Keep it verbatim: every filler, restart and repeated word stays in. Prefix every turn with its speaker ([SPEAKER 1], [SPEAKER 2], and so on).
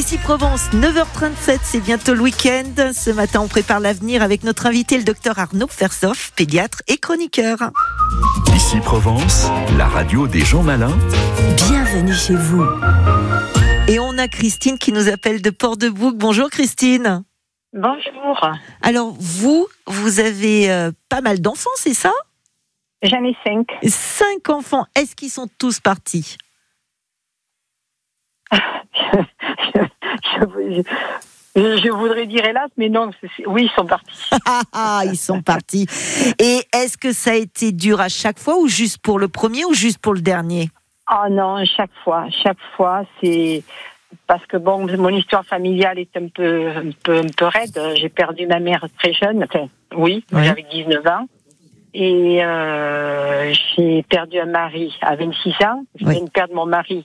[SPEAKER 1] Ici Provence, neuf heures trente-sept, c'est bientôt le week-end. Ce matin, on prépare l'avenir avec notre invité, le docteur Arnaud Fersoff, pédiatre et chroniqueur.
[SPEAKER 2] Ici Provence, la radio des gens malins.
[SPEAKER 1] Bienvenue chez vous. Et on a Christine qui nous appelle de Port-de-Bouc. Bonjour Christine.
[SPEAKER 3] Bonjour.
[SPEAKER 1] Alors vous, vous avez euh, pas mal d'enfants, c'est ça ?
[SPEAKER 3] J'en ai cinq.
[SPEAKER 1] Cinq enfants. Est-ce qu'ils sont tous partis ?
[SPEAKER 3] je, je, je, je voudrais dire hélas, mais non, c'est, c'est, oui, ils sont partis.
[SPEAKER 1] Ah, ils sont partis. Et est-ce que ça a été dur à chaque fois ou juste pour le premier ou juste pour le dernier ?
[SPEAKER 3] Oh non, chaque fois, chaque fois, c'est parce que bon, mon histoire familiale est un peu, un peu, un peu raide. J'ai perdu ma mère très jeune, enfin, oui,
[SPEAKER 1] Oui.
[SPEAKER 3] j'avais dix-neuf ans. Et euh, j'ai perdu un mari à vingt-six ans. Je
[SPEAKER 1] Oui.
[SPEAKER 3] viens de perdre mon mari